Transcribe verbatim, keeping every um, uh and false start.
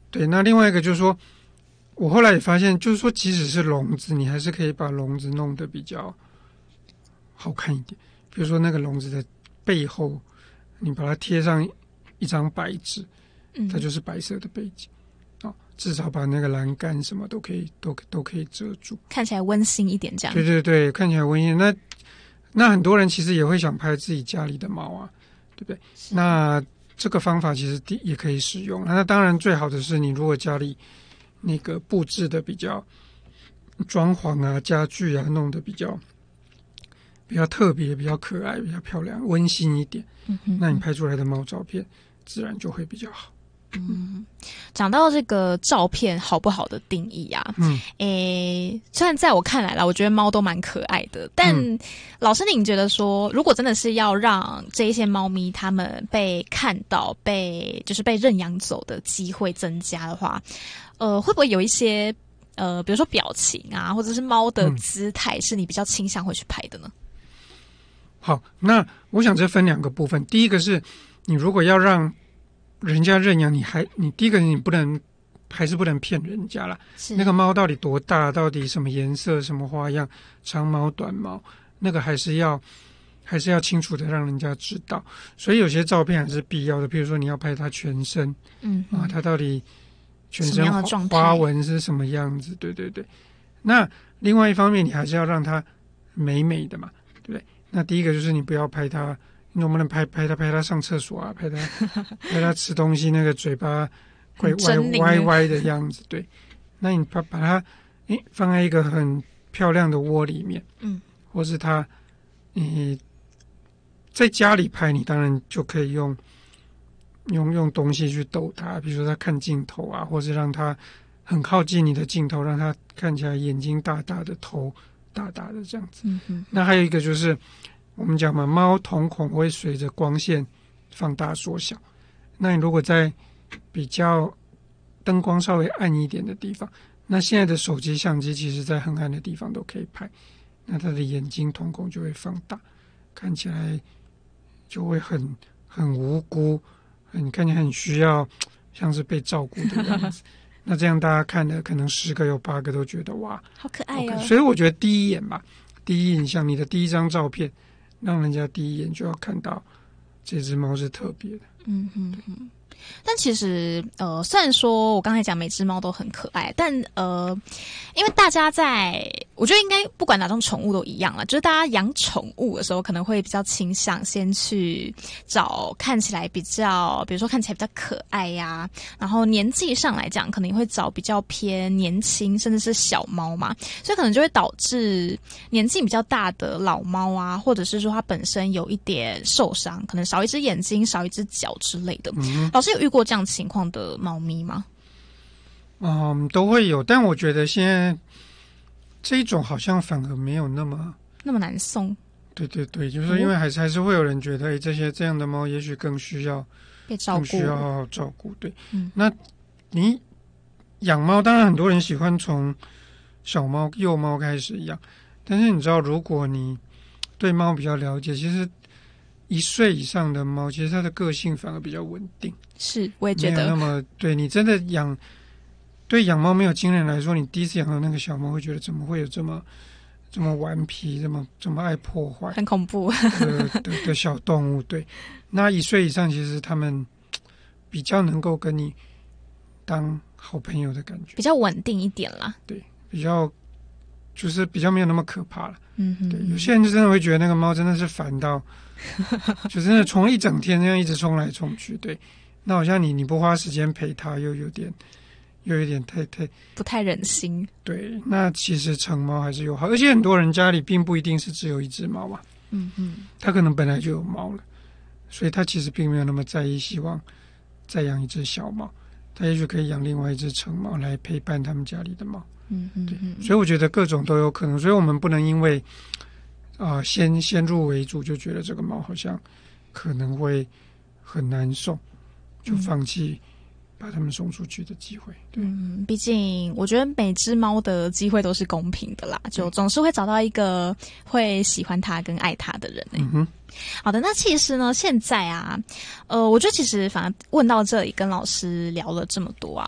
对，那另外一个就是说，我后来也发现，就是说，即使是笼子，你还是可以把笼子弄得比较好看一点。比如说那个笼子的背后，你把它贴上一张白纸，它就是白色的背景。哦，至少把那个栏杆什么都可以都都可以遮住， 看起来温馨一点这样。 对对对，看起来温馨。那那很多人其实也会想拍自己家里的猫啊，对不对？那这个方法其实也可以使用。那当然最好的是你如果家里那个布置的比较装潢啊家具啊弄得比较比较特别比较可爱比较漂亮温馨一点，嗯哼哼，那你拍出来的猫照片自然就会比较好。 嗯，讲到这个照片好不好的定义啊，嗯，诶，虽然在我看来啦，我觉得猫都蛮可爱的，但、嗯、老师您觉得说，如果真的是要让这一些猫咪它们被看到、被就是被认养走的机会增加的话，呃，会不会有一些呃，比如说表情啊，或者是猫的姿态，是你比较倾向会去拍的呢？ 嗯、好，那我想这分两个部分，第一个是你如果要让人家认养，你还你第一个你不能还是不能骗人家啦。那个猫到底多大，到底什么颜色什么花样，长毛短毛，那个还是要还是要清楚的让人家知道。所以有些照片还是必要的，比如说你要拍它全身，嗯啊，它到底全身花纹是什么样子，对对对。那另外一方面你还是要让它美美的嘛，对不对？那第一个就是你不要拍它，你能不能拍拍他拍他上厕所啊？拍他拍他吃东西，那个嘴巴会歪歪歪的样子。对，那你把把它诶放在一个很漂亮的窝里面，嗯，或是他你在家里拍，你当然就可以用用用东西去逗他，比如说他看镜头啊，或是让他很靠近你的镜头，让他看起来眼睛大大的，头大大的这样子。嗯哼。那还有一个就是。我们讲嘛，猫瞳孔会随着光线放大缩小。那你如果在比较灯光稍微暗一点的地方，那现在的手机相机其实在很暗的地方都可以拍，那它的眼睛瞳孔就会放大，看起来就会很很无辜，很看起来很需要像是被照顾的样子。那这样大家看的可能十个有八个都觉得哇， 好可爱哦。 所以我觉得第一眼吧，第一印象，你的第一张照片。让人家第一眼就要看到这只猫是特别的。 嗯哼哼。但其实呃，虽然说我刚才讲每只猫都很可爱，但呃，因为大家在我觉得应该不管哪种宠物都一样啦，就是大家养宠物的时候可能会比较倾向先去找看起来比较比如说看起来比较可爱呀、啊，然后年纪上来讲可能会找比较偏年轻甚至是小猫嘛，所以可能就会导致年纪比较大的老猫啊，或者是说它本身有一点受伤，可能少一只眼睛少一只脚之类的。嗯、老师有遇过这样情况的猫咪吗？ 嗯，都会有，但我觉得现在这一种好像反而没有那么那么难送。 对对对，就是因为还是、嗯、还是会有人觉得，哎，这些这样的猫也许更需要被照顾， 更需要好好照顾。对，嗯，那你养猫，当然很多人喜欢从小猫、幼猫开始养，但是你知道，如果你对猫比较了解，其实一岁以上的猫，其实它的个性反而比较稳定。 是，我也觉得。 没有那么对你真的养，对养猫没有经验来说，你第一次养到那个小猫，会觉得怎么会有这么这么顽皮，这么这么爱破坏， 很恐怖的的的小动物。对，那一岁以上，其实他们比较能够跟你当好朋友的感觉， 比较稳定一点啦。 对，比较就是比较没有那么可怕了。嗯哼，对，有些人就真的会觉得那个猫真的是烦到，就真的冲一整天这样一直冲来冲去。对，那好像你你不花时间陪它，又有点又有点太太不太忍心。 对，那其实成猫还是有好，而且很多人家里并不一定是只有一只猫嘛。嗯嗯，他可能本来就有猫了，所以他其实并没有那么在意，希望再养一只小猫，他也许可以养另外一只成猫来陪伴他们家里的猫。嗯嗯，对，所以我觉得各种都有可能，所以我们不能因为啊、呃、先先入为主就觉得这个猫好像可能会很难送，就放弃把它们送出去的机会。对， 嗯，毕竟我觉得每只猫的机会都是公平的啦，就总是会找到一个会喜欢它跟爱它的人、欸。嗯哼。好的，那其实呢，现在啊，呃，我觉得其实反而问到这里，跟老师聊了这么多啊，